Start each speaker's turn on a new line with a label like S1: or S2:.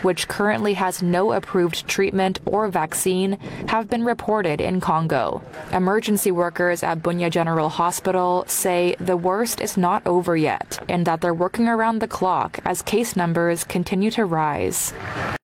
S1: which currently has no approved treatment or vaccine, have been reported in Congo. Emergency workers at Bunia General Hospital say the worst is not over yet and that they're working around the clock as case numbers continue to rise.